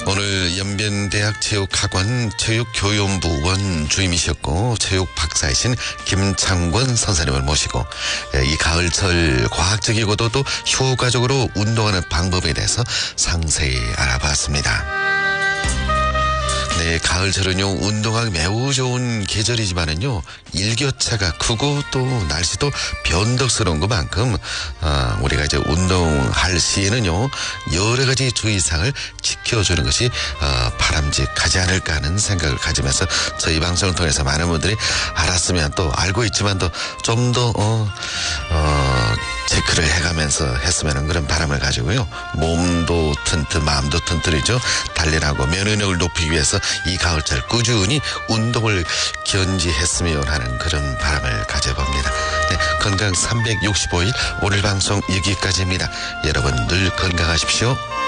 오늘 연변대학체육학원 체육교연부원 주임이셨고 체육 박사이신 김창권 선생님을 모시고 이 가을철 과학적이고도 또 효과적으로 운동하는 방법에 대해서 상세히 알아봤습니다. 네, 가을철은요 운동하기 매우 좋은 계절이지만은요 일교차가 크고 또 날씨도 변덕스러운 것만큼 우리가 이제 운동할 시에는요 여러 가지 주의사항을 지켜주는 것이 바람직하지 않을까 하는 생각을 가지면서 저희 방송을 통해서 많은 분들이 알았으면 또 알고 있지만 또 좀 더 체크를 해가면서 했으면 하는 그런 바람을 가지고요. 몸도 튼튼 마음도 튼튼이죠. 단련하고 면역력을 높이기 위해서 이 가을철 꾸준히 운동을 견지했으면 하는 그런 바람을 가져봅니다. 네, 건강 365일 오늘 방송 여기까지입니다. 여러분 늘 건강하십시오.